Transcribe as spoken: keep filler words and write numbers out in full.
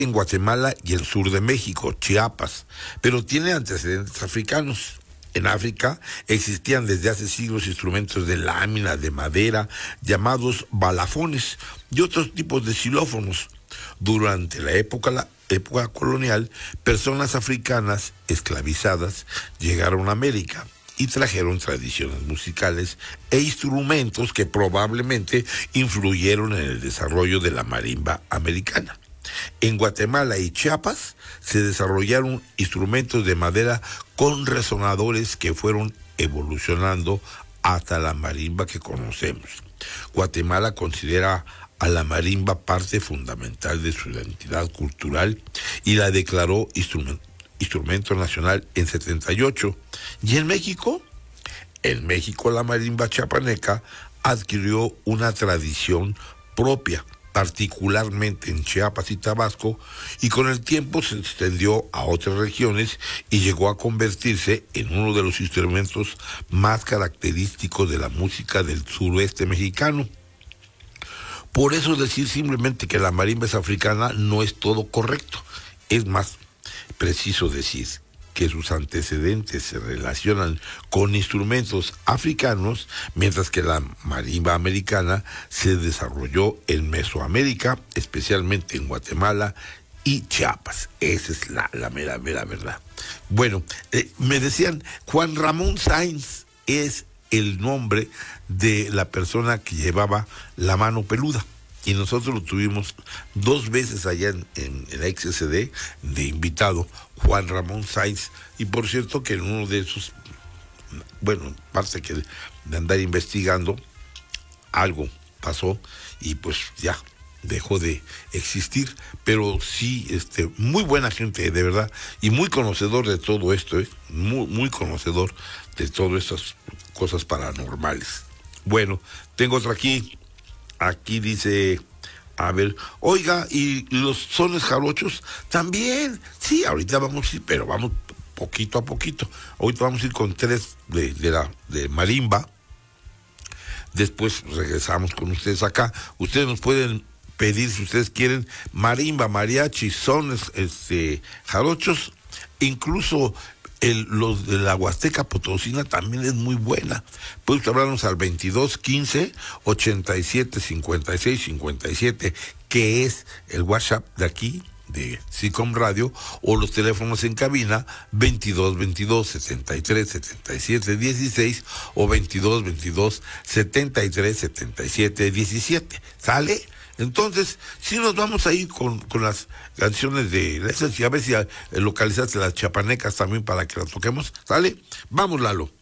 en Guatemala y el sur de México, Chiapas, pero tiene antecedentes africanos. En África existían desde hace siglos instrumentos de lámina, de madera, llamados balafones, y otros tipos de xilófonos. Durante la época, la época colonial, personas africanas esclavizadas llegaron a América y trajeron tradiciones musicales e instrumentos que probablemente influyeron en el desarrollo de la marimba americana. En Guatemala y Chiapas se desarrollaron instrumentos de madera con resonadores que fueron evolucionando hasta la marimba que conocemos. Guatemala considera a la marimba parte fundamental de su identidad cultural y la declaró instrumento, instrumento nacional en setenta y ocho. ¿Y en México? En México la marimba chiapaneca adquirió una tradición propia, particularmente en Chiapas y Tabasco, y con el tiempo se extendió a otras regiones y llegó a convertirse en uno de los instrumentos más característicos de la música del suroeste mexicano. Por eso decir simplemente que la marimba es africana no es todo correcto. Es más preciso decir que sus antecedentes se relacionan con instrumentos africanos, mientras que la marimba americana se desarrolló en Mesoamérica, especialmente en Guatemala y Chiapas. Esa es la, la mera, mera verdad. Bueno, eh, me decían, Juan Ramón Sáenz es el nombre de la persona que llevaba la mano peluda. Y nosotros lo tuvimos dos veces allá en, en, en la X S D de invitado, Juan Ramón Sáenz. Y por cierto que en uno de esos, bueno, parte que de andar investigando, algo pasó y pues ya dejó de existir. Pero sí, este, muy buena gente, de verdad, y muy conocedor de todo esto, ¿eh? muy, muy conocedor de todas estas cosas paranormales. Bueno, tengo otra aquí. Aquí dice, a ver, oiga, ¿y los sones jarochos? También, sí, ahorita vamos a ir, pero vamos poquito a poquito. Ahorita vamos a ir con tres de, de la de marimba. Después regresamos con ustedes acá. Ustedes nos pueden pedir, si ustedes quieren, marimba, mariachi, sones, este, jarochos, incluso El, los de la Huasteca Potosina también es muy buena. Puedes hablarnos al veintidós quince ochenta y siete cincuenta y seis cincuenta y siete, que es el WhatsApp de aquí, de SICOM Radio, o los teléfonos en cabina veintidós veintidós setenta y tres setenta y siete dieciséis o veintidós veintidós setenta y tres setenta y siete diecisiete. ¿Sale? Entonces, sí nos vamos a ir con, con las canciones de esas, y a ver si localizaste las chiapanecas también para que las toquemos. ¿Sale? Vamos, Lalo.